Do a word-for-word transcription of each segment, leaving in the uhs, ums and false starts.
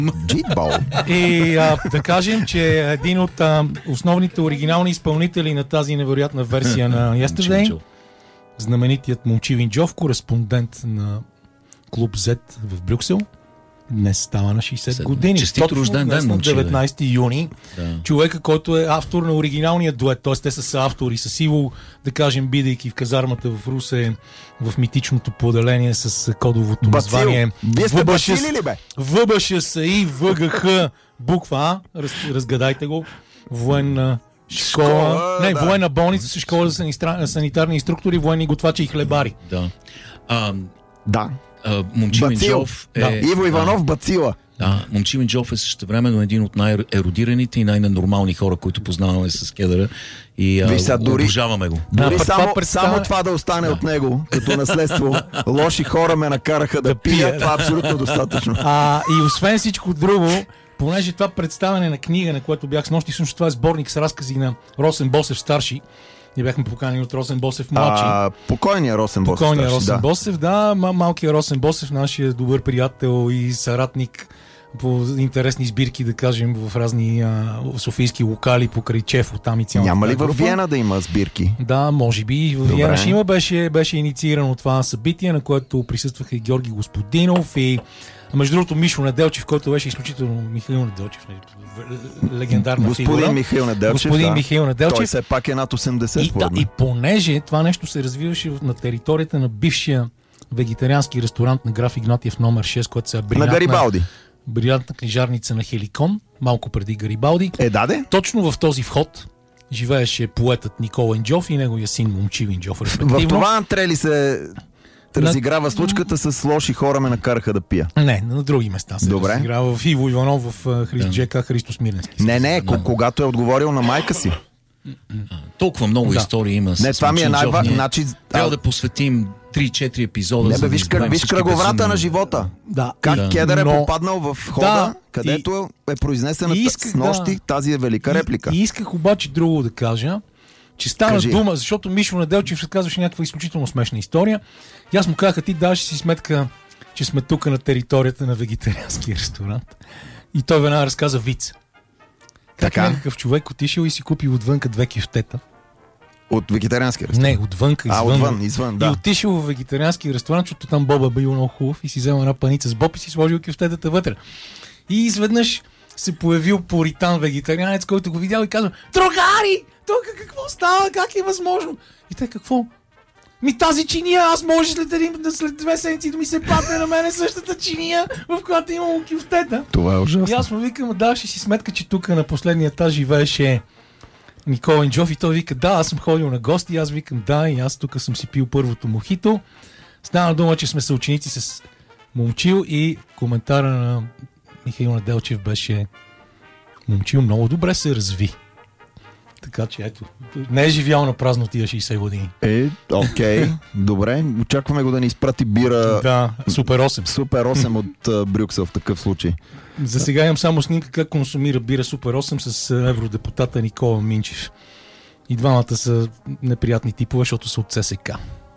Джитбол. И а, да кажем, че един от а, основните оригинални изпълнители на тази невероятна версия на Yesterday, знаменитият Момчивин Джов, кореспондент на Клуб Z в Брюксел, днес става на шейсет години. Честит рожден ден, на деветнайсети юни. Да. Човека, който е автор на оригиналния дует, т.е. те са автори с Иво, да кажем, бидейки в казармата в Русе, в митичното поделение с кодовото Бацил. название Вие сте бацили ли, бе? ВБШСИ ВГХ буква А, раз, разгадайте го, военна школа, школа не, да. Военна болница с школа за санитар, санитарни инструктори, военни готвачи и хлебари. Да. А, да. А, Момчивин Джов е... Да. Иво Иванов да, Бацила. Да, Момчивин Джов е същевременно един от най-еродираните и най-ненормални хора, които познаваме с Кедъра и а, дори, обожаваме го. Дори да, само, представя... само това да остане да. от него, като наследство. Лоши хора ме накараха да, да пия, това е абсолютно достатъчно. А, и освен всичко друго, понеже това представяне на книга, на което бях с нощи, всъщност това е сборник с разкази на Росен Босев старши. Ние бяхме поканени от Росен Босев младши. А, покойния Росен Босев. Покойния старши, Росен да. Босев, да. Малкият Росен Босев, нашия добър приятел и съратник по интересни сбирки, да кажем, в разни а, софийски локали, покрай Чефо, там и цялата. Няма ли в Виена да има сбирки? Да, може би. В Виена ще има. Беше, беше инициирано това събитие, на което присъстваха и Георги Господинов и между другото Мишо Неделчев, който беше изключително Михаил Неделчев, легендарна Господин фигура. Господин Михаил Неделчев. Господин да. Михаил Неделчев. Той все пак е над осемдесет. И, да, и понеже това нещо се развиваше на територията на бившия вегетариански ресторант на граф Игнатиев номер шест, който се е брилянтна, на Гарибалди. брилянтна книжарница на Хеликон, малко преди Гарибалди. Е, даде? Точно в този вход живееше поетът Никола Инджов и неговия син Момчивин Инджов. В това антрели се разиграва случката с лоши хора ме накараха да пия. Не, на други места се Добре. разиграва. В Иво Иванов, в Христ да. Джека, Христо Смирненски. Не, не, да. когато е отговорил на майка си. Толкова много да. истории има. Не, това ми е най-важно. Значи... Трябва да посветим три-четири епизода. Не, бе, виж, да виж кръговрата на живота. Да. Как да. Кедър е Но... попаднал в хода, да. където и... е произнесена исках, с нощи да. тази е велика реплика. И, и исках обаче друго да кажа, че стана Кажи. дума, защото Мишо Неделчев разказваше някаква изключително смешна история. И аз му казах, ти даваш си сметка, че сме тук на територията на вегетарианския ресторант. И той веднага разказа виц. Как така? Някакъв човек отишъл и си купил отвънка две кюфтета. От вегетариански ресторант? Не, отвънка, извън. А, отвън, извън, да. И отишъл в вегетариански ресторант, защото там Боба бил много хубав и си взел една паница с боб и си сложил кюфтетата вътре. И изведнъж се появил пуритан вегетарианец, който го видял и казва: "Другари! Тук какво става? Как е възможно?" И те какво? Ми тази чиния, аз може след, един, след две седмици да ми се падне на мене същата чиния, в която имам кюфтета. Това е ужасно. И аз му викам, даваш си сметка, че тук на последния етаж живееше Никола Инджов и той вика, да, аз съм ходил на гости, и аз викам, да, и аз тук съм си пил първото мохито. Стана дума, че сме съученици с Момчил и коментара на Михаил Неделчев беше: "Момчил много добре се разви." Така че ето, не е живял на празно тия шейсет години. Е, окей, okay. Добре. Очакваме го да ни изпрати бира. Да, Супер осем. Супер осем от uh, Брюксел в такъв случай. За сега имам само снимка как консумира бира Супер осем с евродепутата Никола Минчев. И двамата са неприятни типове, защото са от ЦСК.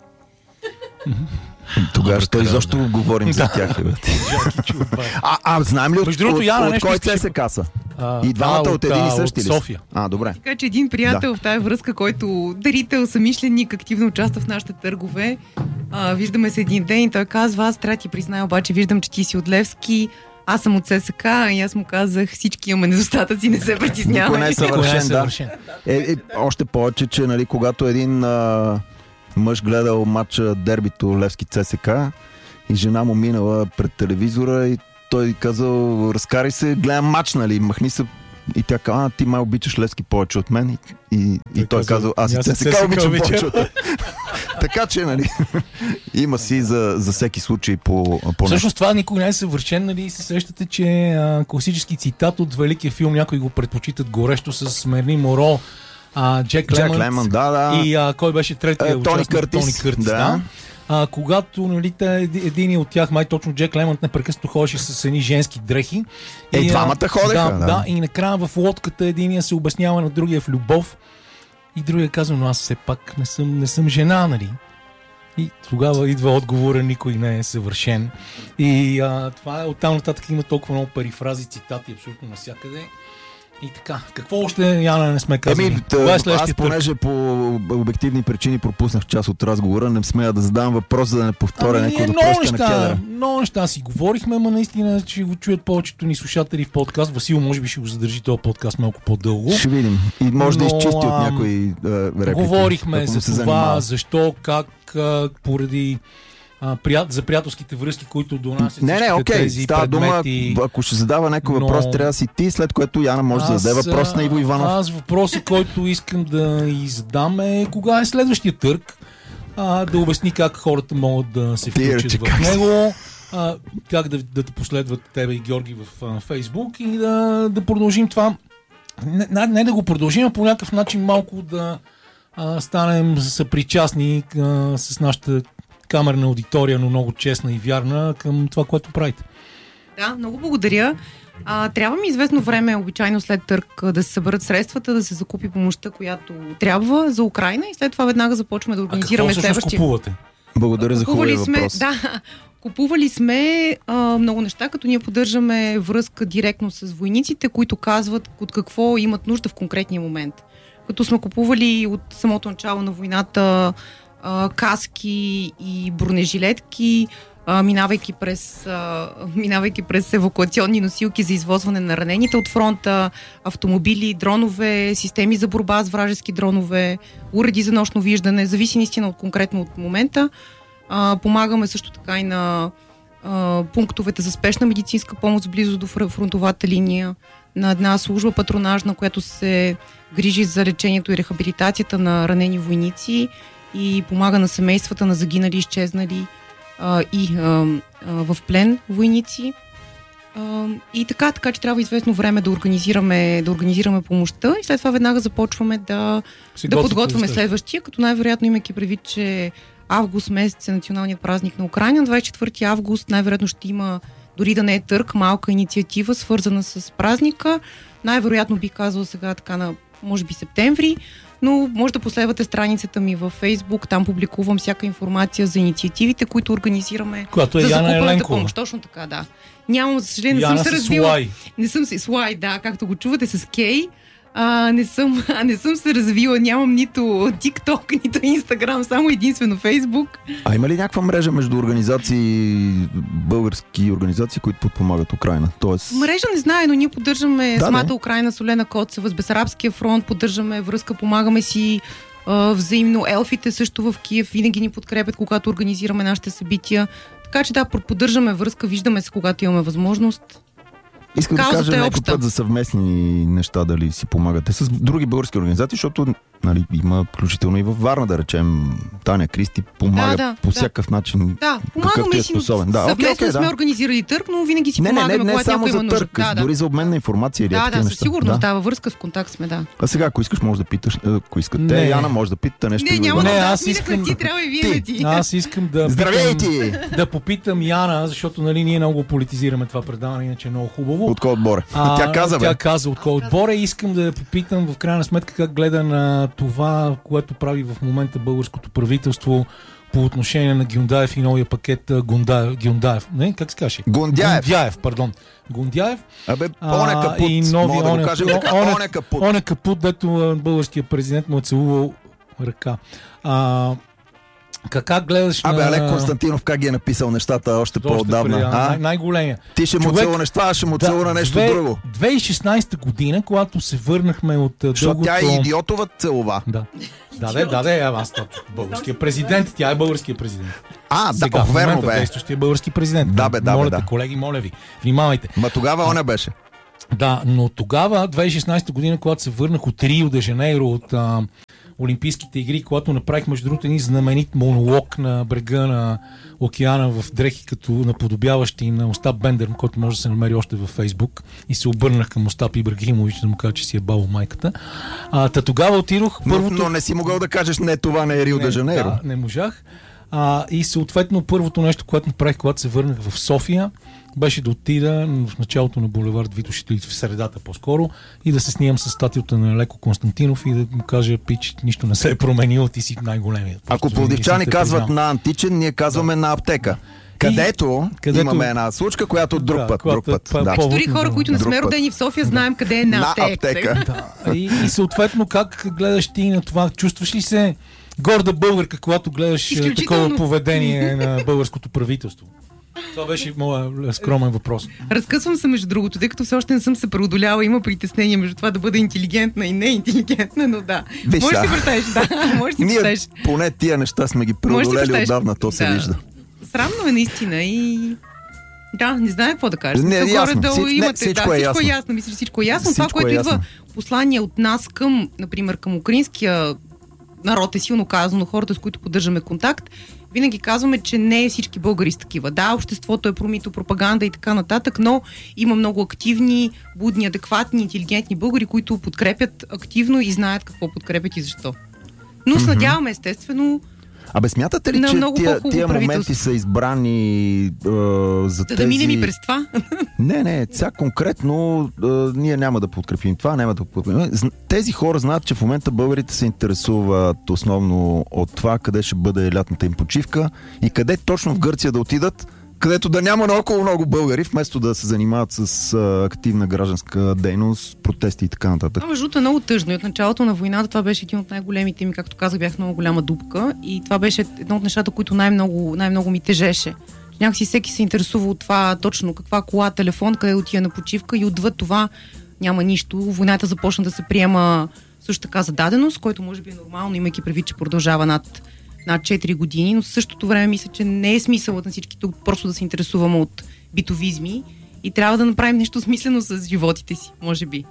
Тогава ще изобщо да говорим за тях. а, а, знаем ли от, от, от, от кой ЦСК са? И двамата а, от един и същи ли? София. А, добре. Така че един приятел да. в тази връзка, който дарител, съмишленик, активно участва в нашите търгове. А, виждаме се един ден и той казва: "Аз трябва ти призная, обаче виждам, че ти си от Левски, аз съм от ЦСК", и аз му казах: "Всички имаме недостатъци, не се притеснявай." Никой не е съвършен, да. Е, е, още повече, че нали, когато един а, мъж гледал матча дербито Левски ЦСК и жена му минала пред телевизора и той казал: "Разкарай се, гледам матч, нали, махни се." И тя каза: "А, ти май обичаш Левски повече от мен." И, и, той, и той казал: "Аз и ЦСК обичам повече от мен." Така че, нали, има си за, за всеки случай по, по Всъщност това никога не е съвършен, нали, се сещате, че а, класически цитат от великия филм, някои го предпочитат горещо, с Мерни Моро, а, Джек, Джек Лемънт, Лемънт, да, да. И а, кой беше третия е, участник? Тони Къртис. Тони Къртис, да. да. А, когато, нали, един от тях, май точно Джек Лемънт, непрекъснато ходеше с едни женски дрехи. Е, и двамата ходеха. Да, да. да, и накрая в лодката единия се обяснява на другия в любов и другия казва: "Но аз все пак не съм, не съм жена, нали?" И тогава идва отговора, никой не е съвършен. И а, това е оттам нататък има толкова много перифрази, цитати, абсолютно навсякъде. И така, какво още, Яна, не сме казали? Еми, тъ, е аз понеже търк? по обективни причини пропуснах част от разговора, не смея да задавам въпрос, за да не повторя ами, някой въпрос на кедъра. Много неща си говорихме, ама наистина ще го чуят повечето ни слушатели в подкаст. Васил може би ще го задържи този подкаст малко по-дълго. Ще видим. И може но, да изчисти от някои а, реплики. Говорихме за това, занимава. защо, как, а, поради... А, прият, за приятелските връзки, които донасят не, не, окей, тези става предмети. Дума, ако ще задава някой но... въпрос, трябва да си ти, след което Яна може аз, да зададе въпрос на Иво Иванов. Аз въпроса, който искам да издам е кога е следващия търг, а, да обясни как хората могат да се включат в как него, а, как да, да те последват тебе и Георги в а, Фейсбук и да, да продължим това. Не, не да го продължим, а по някакъв начин малко да а, станем съпричастни а, с нашата камерна аудитория, но много честна и вярна към това, което правите. Да, много благодаря. А, трябва ми известно време, обичайно след търг, да се съберат средствата, да се закупи помощта, която трябва за Украйна и след това веднага започваме да организираме следващия. А какво всъщност купувате? Благодаря за хубавия въпрос. Да, купували сме а, много неща, като ние поддържаме връзка директно с войниците, които казват от какво имат нужда в конкретния момент. Като сме купували от самото начало на войната каски и бронежилетки, минавайки през, минавайки през евакуационни носилки за извозване на ранените от фронта, автомобили, дронове, системи за борба с вражески дронове, уреди за нощно виждане, зависи наистина от конкретно от момента. Помагаме също така и на пунктовете за спешна медицинска помощ близо до фронтовата линия, на една служба патронажна, която се грижи за лечението и рехабилитацията на ранени войници и помага на семействата на загинали, изчезнали а, и а, а, в плен войници. А, и така, така че трябва известно време да организираме, да организираме помощта и след това веднага започваме да, да подготвяме следващия, като най-вероятно имайки предвид, че август месец е националният празник на Украйна. двадесет и четвърти август най-вероятно ще има, дори да не е търг, малка инициатива, свързана с празника. Най-вероятно би казала сега така на, може би, септември, но може да последвате страницата ми във Фейсбук, там публикувам всяка информация за инициативите, които организираме. Която е за закупването помощ. Точно така, да. Нямам, за съжаление, не съм се развила. Не съм се слай, да, както го чувате с Кей. А, не, съм, а, не съм се развила, нямам нито TikTok, нито Instagram, само единствено Facebook. А има ли някаква мрежа между организации, български организации, които подпомагат Украйна? Тоест... Мрежа не знае, но ние поддържаме да, самата Украйна, Солена Коцева, с Бесарабския фронт, поддържаме връзка, помагаме си а, взаимно. Елфите също в Киев винаги ни подкрепят, когато организираме нашите събития. Така че да, поддържаме връзка, виждаме се, когато имаме възможност. Искам да кажа някой път за съвместни неща, дали си помагате с други български организации, защото нали, има включително и във Варна, да речем, Таня Кристи помага да, да, по всякакъв да. начин, да, какъвто е способен. Да, съвместно окей, окей, сме да. организирали търг, но винаги си не, помагаме, не, не, когато някой има нужда. Не само за търг, да, дори да. за обмен на информация или да, такива да, неща. със сигурност, да. да, във връзка в контакт сме, да. А сега, ако искаш, може да питаш, ако искате, Яна може да питате нещо. Не, няма не, да аз искам... ти, трябва и вие ти. Аз искам да Здравейте! Да попитам Яна, защото нали ние много политизираме това предаване, иначе е много хубаво. От кой отбор? Тя каза, Тя каза от кой отбор е. Искам да я попитам в крайна сметка как гледа на това, което прави в момента българското правителство по отношение на Гюндаев и новия пакет Гундаев. Гюндаев. Не, как се каже? Гундяев. Гундяев, пардон. Гундяев. Абе, оне капут. И нови, мога да го кажем така, оне капут. Оне капут, дето българският президент му е целувал ръка. А, Как, как гледаш Абе, на... Олег Константинов как ги е написал нещата още по-отдавна? Преди, най- най-големия. Ти ще му Човек... целунеш това, ще му да, целуна нещо две, друго. две хиляди и шестнадесета година, когато се върнахме от дългото... Защото тя е идиотова целова. Да. Да, да, да, да, аз българския президент, тя е българския президент. А, сега, да, верно бе. Действащия български президент. Да, бе, да, моля бе, те, да. колеги, моля ви, внимавайте. Ма тогава она беше. Да, но тогава, две хиляди и шестнадесета година, когато се върнах от Рио де Жанейро, от а, Олимпийските игри, когато направих между другото един знаменит монолог на брега на океана в дрехи, като наподобяващи на Остап Бендер, който може да се намери още във Фейсбук, и се обърнах към Остап Ибрагимович да му кажа, че си е баво майката. А, та тогава отидох първото... Но, но не си могъл да кажеш, не, това не е Рио де Жанейро. Да, не можах. А, и съответно първото нещо, което направих, когато се върнах в София, беше да отида в началото на булевард Витош, в средата по-скоро, и да се снимам с статията на Леко Константинов и да му кажа: пич, нищо не се е променило, ти си най-големият. Ако пловдивчани казват на античен, ние казваме да. на аптека. Където, където имаме една случка, която друг да, път. Друг път да. да. Дори хора, които не сме родени в София, знаем къде е на, на аптека. аптека. Да. И, и съответно, как гледаш ти на това? Чувстваш ли се горда българка, когато гледаш такова поведение на българското правителство? Това беше моят скромен въпрос. Разкъсвам се, между другото, тъй като все още не съм се преодоляла, има притеснение между това да бъда интелигентна и неинтелигентна, но да. Виж, можеш да си представиш, да. Можеш да си представиш. Ние поне тия неща сме ги преодолели отдавна, то се да. вижда. Срамно е наистина и... Да, не знае какво да кажа. Не, ясно. Всичко, имате, не, всичко, да, е всичко ясно. е ясно. Мисля, че всичко е ясно. Всичко това, което е идва ясно. послание от нас към, например, към украинския народ е силно казано, хората, с които поддържаме контакт, винаги казваме, че не всички българи са такива. Да, обществото е промито, пропаганда и така нататък, но има много активни, будни, адекватни, интелигентни българи, които подкрепят активно и знаят какво подкрепят и защо. Но се надяваме, естествено, Абе, смятате ли, че тия, тия моменти са избрани е, за да тези... Да минем и през това? Не, не, сега конкретно е, ние няма да подкрепим това, няма да подкрепим. Тези хора знаят, че в момента българите се интересуват основно от това къде ще бъде лятната им почивка и къде точно в Гърция да отидат, където да няма наоколо много българи, вместо да се занимават с а, активна гражданска дейност, протести и така нататък. Това между е много тъжно. И от началото на войната това беше един от най-големите ми, както казах, бях много голяма дупка и това беше едно от нещата, които най-много, най-много ми тежеше. Някакси всеки се интересува от това точно каква кола, телефон, къде отива на почивка и отвъд това няма нищо. Войната започна да се приема също така за даденост, който може би е нормално, имайки предвид, че продължава над над четири години, но в същото време мисля, че не е смисълът на всички тук просто да се интересуваме от битовизми и трябва да направим нещо смислено с животите си, може би.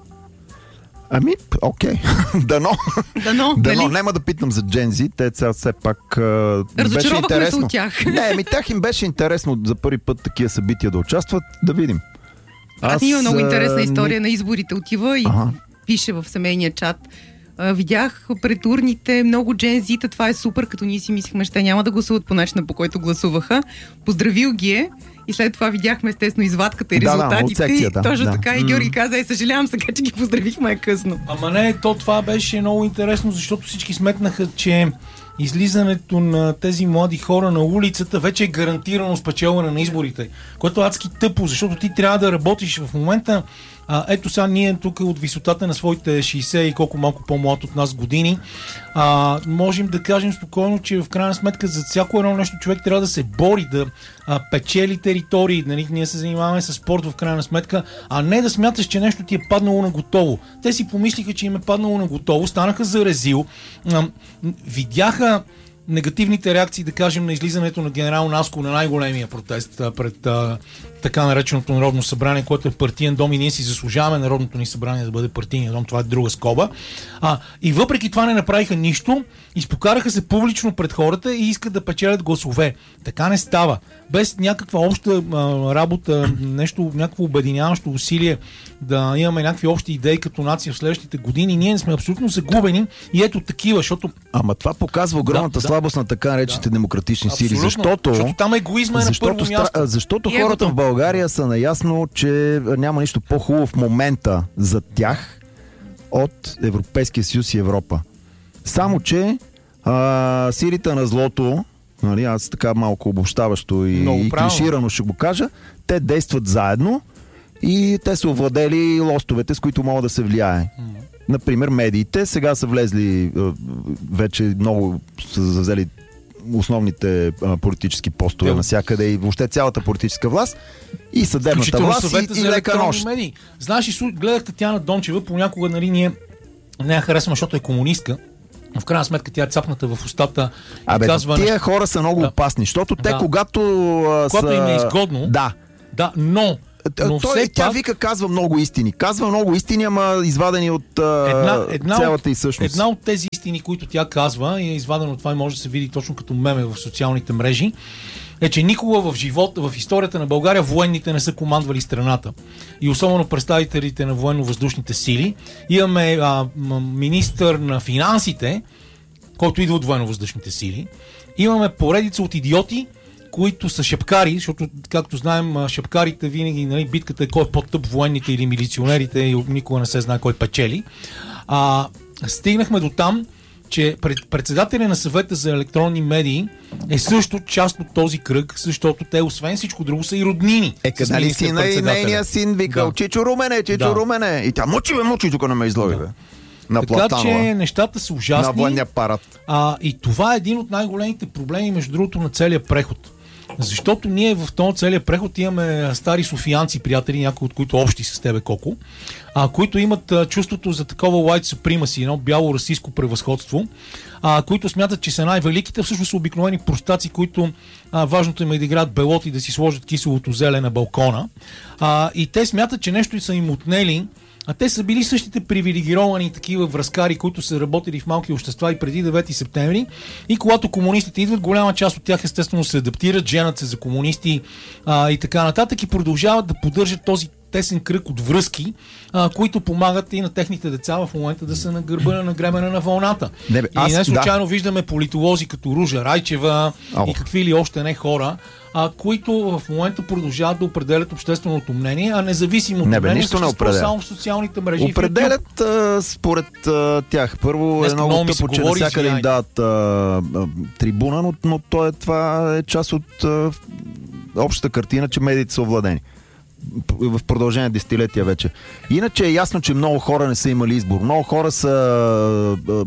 Ами, окей. Дано. Дано, Дано. нали? Няма да питам за Джензи. Те сега все пак беше интересно. Се от тях. Не, ми тях им беше интересно за първи път такива събития да участват. Да видим. Аз има много интересна история не... на изборите. Отива и ага. пише в семейния чат. Видях пред урните много джензита, това е супер, като ние си мислихме, че те няма да гласуват по начина, по който гласуваха. Поздравил ги е и след това видяхме естествено извадката и резултатите. Да, да, точно да. така и Георги каза: е, съжалявам сега, че ги поздравихме, е късно. Ама не, то това беше много интересно, защото всички сметнаха, че излизането на тези млади хора на улицата вече е гарантирано спечелване на изборите, което е адски тъпо, защото ти трябва да работиш в момента. А, ето сега ние тук от висотата на своите шейсет и колко малко по-млад от нас години а, можем да кажем спокойно, че в крайна сметка за всяко едно нещо човек трябва да се бори, да а, печели територии, нали? Ние се занимаваме с спорт в крайна сметка, а не да смяташ, че нещо ти е паднало на готово. Те си помислиха, че им е паднало на готово, станаха за резил, а, видяха негативните реакции, да кажем, на излизането на генерал Наско на най-големия протест а, пред а, така нареченото Народно събрание, което е партиен дом и ние си заслужаваме Народното ни събрание да бъде партийен дом, това е друга скоба. А, и въпреки това не направиха нищо, изпокараха се публично пред хората и искат да печелят гласове. Така не става. Без някаква обща а, работа, нещо, някакво обединяващо усилие да имаме някакви общи идеи като нация в следващите години, ние сме абсолютно загубени и ето такива, защото... Ама това показва огромната да, слабост да, на така наречените да, демократични сили, защото... Защото там егоизма е на първо място. Защото хората в България са наясно, че няма нищо по-хубаво в момента за тях от Европейския съюз и Европа. Само, че а, силите на злото, нали, аз така малко обобщаващо и, и клиширано ще го кажа, те действат заедно и те са овладели лостовете, с които могат да се влияе. Например, медиите сега са влезли, вече много са завзели основните а, политически постове навсякъде и въобще цялата политическа власт и съдебната власт и, и лека нощ. Медии. Знаеш, гледах Татяна Дончева, понякога, нали, ние не я харесваме, защото е комунистка. В крайна сметка тя е цапната в устата. Абе, казва, тия хора са много да. опасни, защото те, да. когато а, когато са... им е изгодно, да. Да, но Но Той, тя пак... вика, казва много истини. Казва много истини, ама извадени от а, една, една цялата от, и същност. Една от тези истини, които тя казва, и е извадено от това и може да се види точно като меме в социалните мрежи, е, че никога в живота, в историята на България военните не са командвали страната. И особено представителите на военно-въздушните сили. Имаме а, министър на финансите, който идва от военно-въздушните сили. Имаме поредица от идиоти, които са шепкари, защото, както знаем, шепкарите винаги, нали, битката е кой е по-тъп, военните или милиционерите, и никога не се знае кой печели. А, стигнахме до там, че председателя на съвета за електронни медии е също част от този кръг, защото те, освен всичко друго, са и роднини. Е, къде ли сина и нейния син викал, да. Чичо Румене, Чичо да. Румене. И тя мучи, бе, мучи, тук не ме излови, бе. На така Платанова. Че нещата са ужасни. На военния парад. А, и това е един от най-големите проблеми, между другото, на целия преход. Защото ние в този целия преход имаме стари софиянци приятели, някои от които общи с тебе, Коко, а, които имат а, чувството за такова white supremacy, едно бяло расистско превъзходство, а, които смятат, че са най-великите, всъщност са обикновени простаци, които а, важното им е да играят белот и да си сложат киселото зеле на балкона. А, и те смятат, че нещо са им отнели. А те са били същите привилегировани такива връзкари, които са работили в малки общества и преди девети септември. И когато комунистите идват, голяма част от тях естествено се адаптират, женят се за комунисти а, и така нататък и продължават да поддържат този тесен кръг от връзки, а, които помагат и на техните деца в момента да са на гърба на гребена на вълната. Не, бе, аз, и не случайно да. виждаме политолози като Ружа Райчева О. и какви ли още не хора, а, които в момента продължават да определят общественото мнение, а независимо от не, мнение, нищо не определят. Само в социалните мрежи. Определят а, според а, тях. Първо е много тъпо, че навсякъде им дават а, а, трибуна, но, но то е, това е част от а, общата картина, че медиите са овладени. В продължение на десетилетия вече. Иначе е ясно, че много хора не са имали избор. Много хора са а,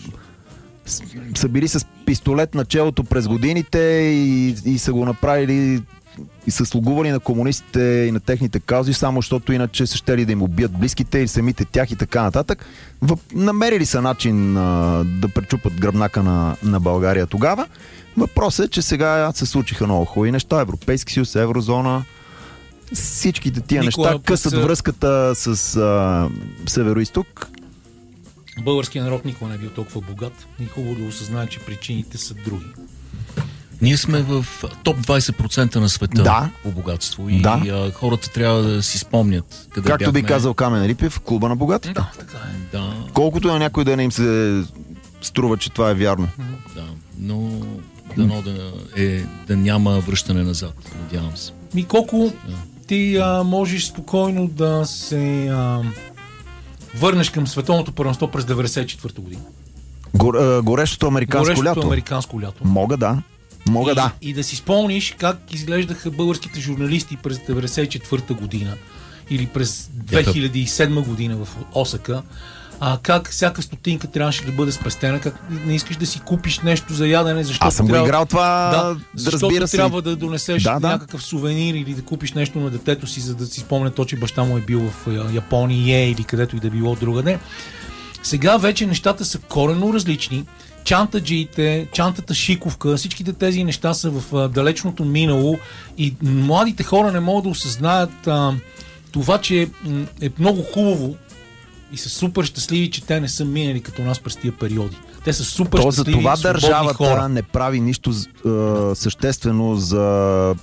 са били с пистолет на челото през годините и, и са го направили и са слугували на комунистите и на техните каузи, само защото иначе са щели да им убият близките и самите тях и така нататък. В, намерили са начин а, да пречупат гръбнака на, на България тогава. Въпросът е, че сега се случиха много хубави неща. Европейски съюз, еврозона, всичките тия Никола, неща късат път... връзката с а, Северо-Изток. Българският народ никога не е бил толкова богат. И хубаво да осъзнае, че причините са други. Ние сме в топ двайсет процента на света да. по богатство и да. а, хората трябва да си спомнят къде Както бяхме. би казал Камен Рипев, клуба на богатите. Да, така е. Да. Колкото на някой да не им се струва, че това е вярно. Да, но дано да, е, да няма връщане назад, надявам се. Ми колко да. ти а, можеш спокойно да се а, върнеш към световното първенство през деветдесет и четвърта година. Гор, а, горещото американско горещото лято. американско лято. Мога да. Мога и, да. И да си спомниш как изглеждаха българските журналисти през деветдесет и четвърта година или през две хиляди и седма година в Осака. А, как всяка стотинка трябваше да бъде спестена, как не искаш да си купиш нещо за ядене, защото Аз съм трябва, го играл това, да, защото разбира се. трябва да донесеш да, да. някакъв сувенир или да купиш нещо на детето си, за да си спомня то, че баща му е бил в Япония или където и да било другаде. Сега вече нещата са коренно различни. Чантаджиите, чантата шиковка, всичките тези неща са в а, далечното минало и младите хора не могат да осъзнаят а, това, че м, е много хубаво и са супер щастливи, че те не са минали като нас през тия периоди. Те са супер То, щастливи, за това свободни държавата хора. не прави нищо е, съществено за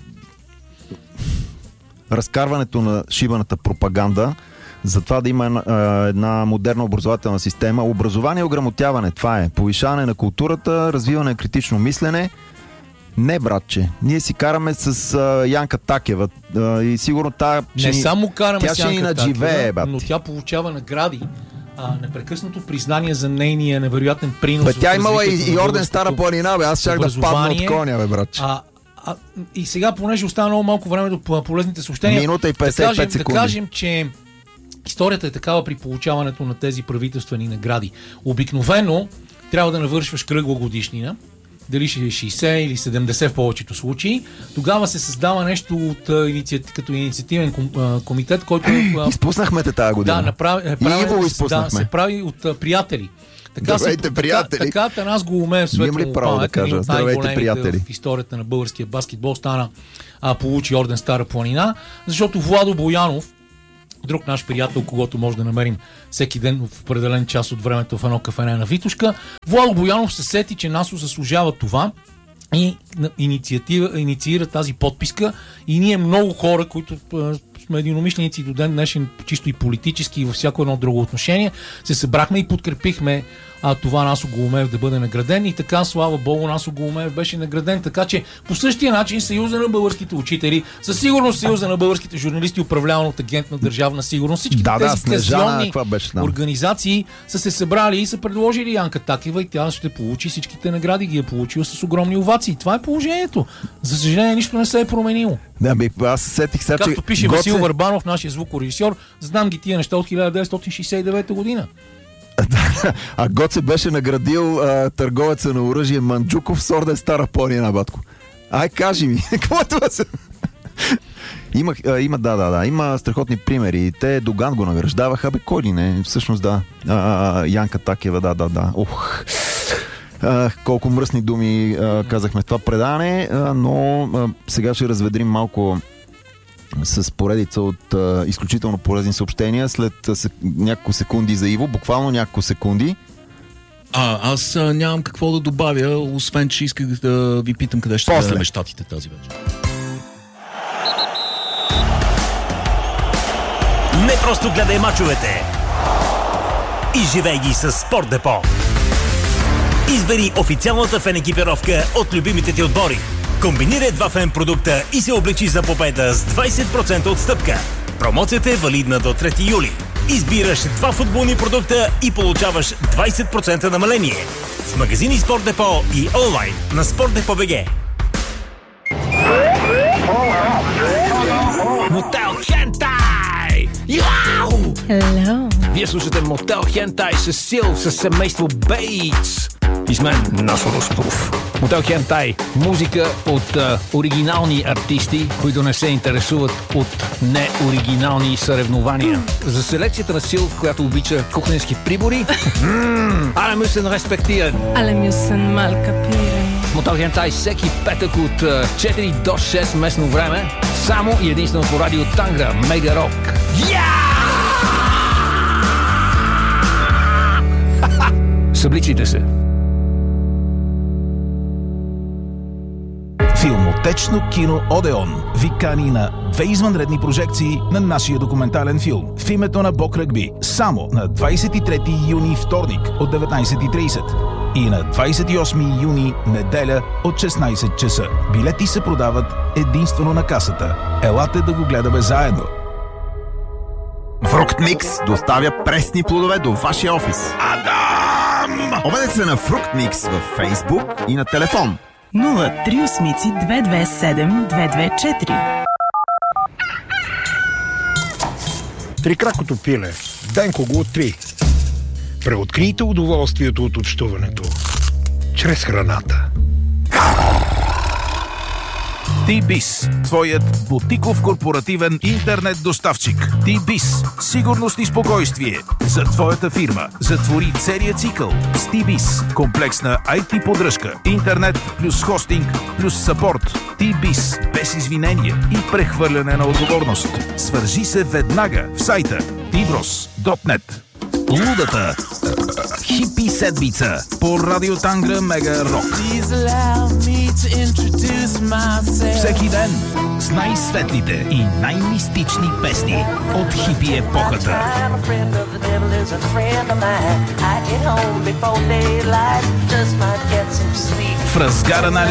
разкарването на шибаната пропаганда, за това да има е, една модерна образователна система. Образование и ограмотяване, това е. Повишаване на културата, развиване на критично мислене. Не, братче. Ние си караме с а, Янка Такева а, и сигурно тя Не ни, само караме тя с Янка ще ни надживее, Такева, но тя получава награди. А, непрекъснато признание за нейния невероятен принос. Бе, тя имала и, и орден Стара планина, бе. Аз щях да падна от коня, бе, братче. А, а, и сега, понеже остана много малко време до полезните съобщения, минута и петдесет и пет да кажем, секунди. Да кажем, че историята е такава при получаването на тези правителствени награди. Обикновено трябва да навършваш кръгла годишнина, дали ще е шейсет или седемдесет в повечето случаи. Тогава се създава нещо от, а, инициатив, като инициативен ком, а, комитет, който... А, изпуснахме те тази година. Да, направи, и Иво изпуснахме. Да, се прави от а, приятели. Така Здравейте, се, приятели! Така, така Атанас Голумев, светло му памет, един от най-големите в историята на българския баскетбол, стана, а, получи орден Стара планина, защото Владо Боянов, друг наш приятел, когото може да намерим всеки ден в определен час от времето в едно кафене на Витушка, Владо Боянов се сети, че НАСО заслужава това и инициатива, инициира тази подписка и ние много хора, които сме единомишленици до ден днешен, чисто и политически и във всяко едно друго отношение, се събрахме и подкрепихме а, това Насо Голомеев да бъде награден и така, слава Богу, Насо Голомеев беше награден, така че по същия начин Съюза на българските учители, със сигурност Съюза на българските журналисти, управляван от агент на Държавна сигурност, всички да, тези да, стационни организации са се събрали и са предложили Янка Такева и тя ще получи всичките награди, ги е получила с огромни овации. Това е положението. За съжаление, нищо не се е променило. Да, бе, аз се сетих сега, както че пише Васил Гоце... Върбанов, нашия звукорежисьор, знам ги тия неща от хиляда деветстотин шейсет и девета година. А Гоце беше наградил а, търговеца на оръжие Манджуков с орден Стара планина, батко. Ай, кажи ми, какво е това се... Има, а, има, да, да, да, има страхотни примери. Те Доган го награждаваха, бе, кой ли не? Всъщност, да. А, а, Янка Такева, да, да, да. Ох... Uh, колко мръсни думи uh, казахме в това предаване, uh, но uh, сега ще разведрим малко с поредица от uh, изключително полезни съобщения след uh, сек... няколко секунди за Иво, буквално няколко секунди. А, аз а, нямам какво да добавя, освен че исках да ви питам къде ще гледаме щатите тази вечер. Не просто гледай мачовете, изживей ги с Спорт Депо. Избери официалната фен екипировка от любимите ти отбори. Комбинирай два фен продукта и се облечи за победа с двайсет процента отстъпка. Промоцията е валидна до трети юли. Избираш два футболни продукта и получаваш двайсет процента намаление. В магазини Спорт Депо и онлайн на Спортдепо.бг. Мотел Хентай! Йоу! Hello! Вие слушате Мотел Хентай с Сил, с семейство Бейтс. И с мен Насо Русков. Мотел Хентай. Музика от а, оригинални артисти, които не се интересуват от неоригинални съревнования. За селекцията на Сил, която обича кухненски прибори, але мюсен респектиран. Але мюсен мал капиран. Мотел Хентай всеки петък от а, четири до шест местно време, само и единствено по радио Тангра, Мега Рок. Събличите се. Филмотечно кино Одеон ви кани на две извънредни прожекции на нашия документален филм в името на Бог Ръгби само на двайсет и трети юни вторник от деветнайсет и трийсет и на двайсет и осми юни неделя от шестнайсет часа. Билети се продават единствено на касата. Елате да го гледаме заедно. Фруктмикс доставя пресни плодове до вашия офис. Адам! Обадете се на Фруктмикс във Фейсбук и на телефон нула три осем две две седем две две четири. Трикракото пиле. Денко го откри. Преоткрийте удоволствието от общуването чрез храната. T-Biz, твоят бутиков корпоративен интернет доставчик. T-Biz, сигурност и спокойствие за твоята фирма. Затвори целия цикъл с T-Biz. Комплексна ай ти поддръжка, интернет плюс хостинг плюс съпорт. T-Biz, без извинение и прехвърляне на отговорност. Свържи се веднага в сайта ти брос точка нет. Лудата хипи седмица по Радио Тангра Мега Рок. Всеки ден с най-светлите и най-мистични песни от хипи епохата. В разгара на